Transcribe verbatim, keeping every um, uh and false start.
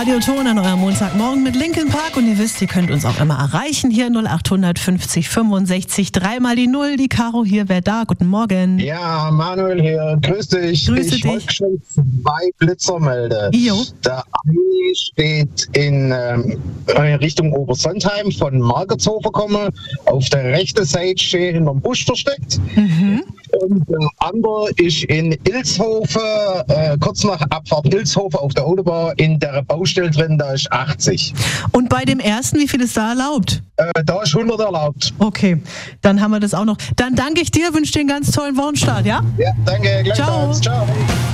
Radio Ton an eurem Montagmorgen mit Linkin Park und ihr wisst, ihr könnt uns auch immer erreichen hier null acht fünfzig fünfundsechzig, dreimal die Null, die Caro hier, wer da? Guten Morgen. Ja, Manuel hier, grüß dich. Grüße ich wollte schon zwei Blitzer melden. Jo. Der eine steht in ähm, Richtung Obersontheim von Margertshofer kommen, auf der rechten Seite steht hinterm Busch versteckt. Mhm. Und der andere ist in Ilshofen, äh, kurz nach Abfahrt Ilshofen auf der Autobahn, in der Baustelle drin, da ist achtzig. Und bei dem ersten, wie viel ist da erlaubt? Äh, da ist hundert erlaubt. Okay, dann haben wir das auch noch. Dann danke ich dir, wünsche dir einen ganz tollen Wochenstart, ja? Ja, danke, gleichfalls. Ciao. Ciao.